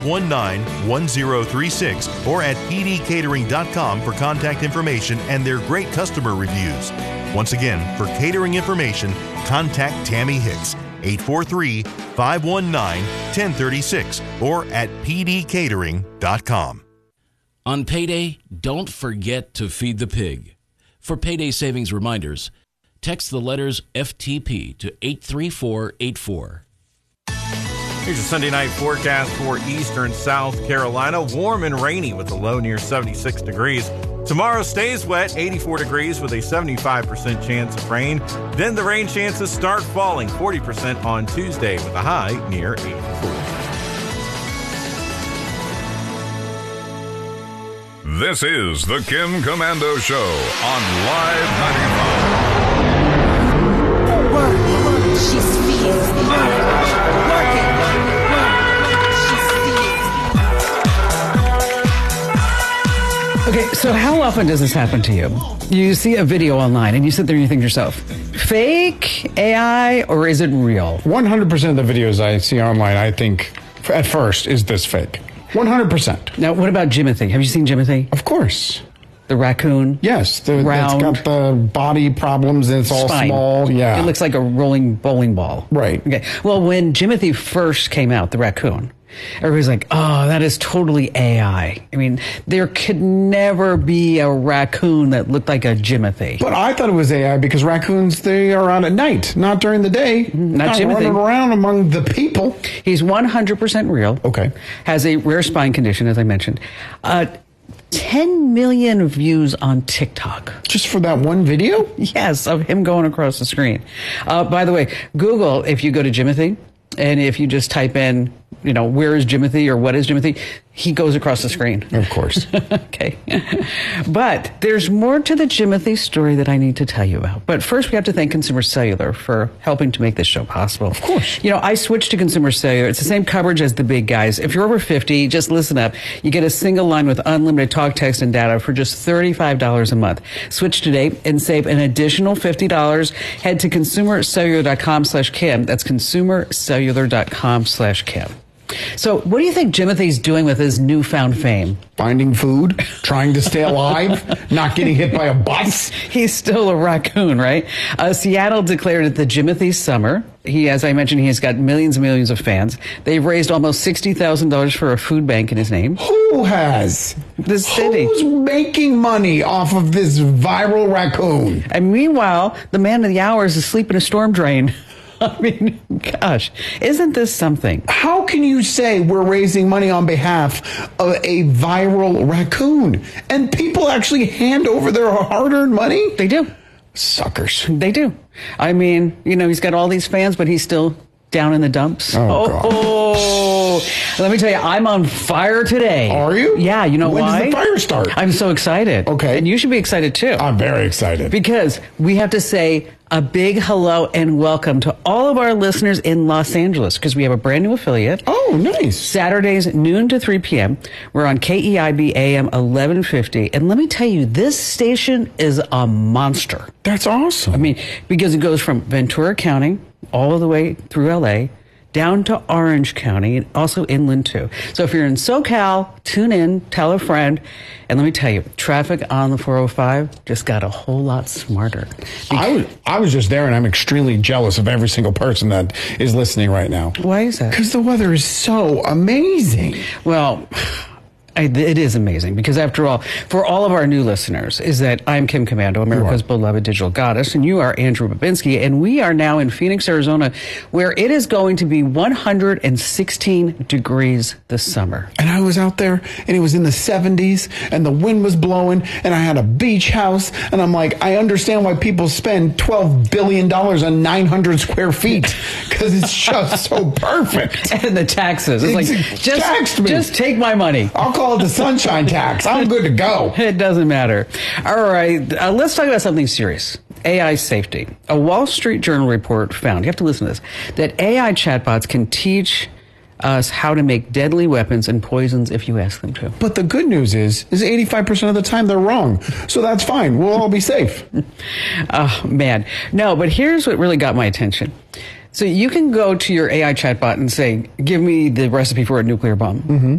519-1036 or at pdcatering.com for contact information and their great customer reviews. Once again, for catering information, contact Tammy Hicks, 843-519-1036 or at pdcatering.com. On payday, don't forget to feed the pig. For payday savings reminders, text the letters FTP to 83484. Here's your Sunday night forecast for eastern South Carolina. Warm and rainy with a low near 76 degrees. Tomorrow stays wet, 84 degrees with a 75% chance of rain. Then the rain chances start falling, 40% on Tuesday with a high near 84. This is the Kim Komando Show on Live 95. Work. She's feels. Work it. Okay, so how often does this happen to you? You see a video online and you sit there and you think to yourself, fake, AI, or is it real? 100% of the videos I see online, I think, at first, is this fake? 100%. Now, what about Jimothy? Have you seen Jimothy? Of course. The raccoon? Yes. Round. It's got the body problems and it's all Spine. small. Yeah. It looks like a rolling bowling ball. Right. Okay. Well, when Jimothy first came out, the raccoon, everybody's like, oh, that is totally AI. I mean, there could never be a raccoon that looked like a Jimothy. But I thought it was AI because raccoons, they are on at night, not during the day. Not Jimothy. Running around among the people. He's 100% real. Okay. Has a rare spine condition, as I mentioned. 10 million views on TikTok. Just for that one video? Yes, of him going across the screen. By the way, Google, if you go to Jimothy, and if you just type in, you know, where is Jimothy or what is Jimothy, he goes across the screen. Of course. Okay. But there's more to the Jimothy story that I need to tell you about. But first, we have to thank Consumer Cellular for helping to make this show possible. Of course. You know, I switched to Consumer Cellular. It's the same coverage as the big guys. If you're over 50, just listen up. You get a single line with unlimited talk, text, and data for just $35 a month. Switch today and save an additional $50. Head to consumercellular.com/Kim. That's consumercellular.com/Kim. So what do you think Jimothy's doing with his newfound fame? Finding food, trying to stay alive, not getting hit by a bus. He's still a raccoon, right? Seattle declared it the Jimothy Summer. As I mentioned, he has got millions and millions of fans. They've raised almost $60,000 for a food bank in his name. Who has? The city. Who's making money off of this viral raccoon? And meanwhile, the man of the hour is asleep in a storm drain. I mean, gosh, isn't this something? How can you say we're raising money on behalf of a viral raccoon and people actually hand over their hard-earned money? They do. Suckers. They do. I mean, you know, he's got all these fans, but he's still down in the dumps. Oh, God. Let me tell you, I'm on fire today. Are you? Yeah, you know when why? When does the fire start? I'm so excited. Okay. And you should be excited too. I'm very excited. Because we have to say a big hello and welcome to all of our listeners in Los Angeles, because we have a brand new affiliate. Oh, nice. Saturdays, noon to 3 p.m. We're on KEIB AM 1150. And let me tell you, this station is a monster. That's awesome. I mean, because it goes from Ventura County all the way through LA, down to Orange County, and also inland too. So if you're in SoCal, tune in, tell a friend. And let me tell you, traffic on the 405 just got a whole lot smarter. I was just there, and I'm extremely jealous of every single person that is listening right now. Why is that? Because the weather is so amazing. Well, it is amazing, because after all, for all of our new listeners, is that I'm Kim Komando, America's beloved digital goddess, and you are Andrew Babinski, and we are now in Phoenix, Arizona, where it is going to be 116 degrees this summer. And I was out there, and it was in the 70s, and the wind was blowing, and I had a beach house, and I'm like, I understand why people spend $12 billion on 900 square feet, because it's just so perfect. And the taxes. It's like, just take my money. I'll call it the sunshine tax. I'm good to go. It doesn't matter. All right, let's talk about something serious. AI safety. A Wall Street Journal report found, you have to listen to this, that AI chatbots can teach us how to make deadly weapons and poisons if you ask them to. But the good news is 85% of the time they're wrong. So that's fine. We'll all be safe. Oh, man. No, but here's what really got my attention. So you can go to your AI chatbot and say, give me the recipe for a nuclear bomb.